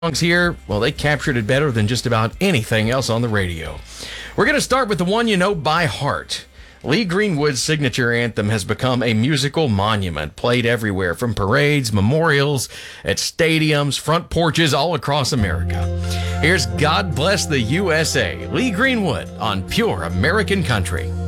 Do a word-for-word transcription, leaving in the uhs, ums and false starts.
songs here, well, they captured it better than just about anything else on the radio. We're going to start with the one you know by heart. Lee Greenwood's signature anthem has become a musical monument, played everywhere from parades, memorials, at stadiums, front porches all across America. Here's God Bless the U S A, Lee Greenwood on Pure American Country.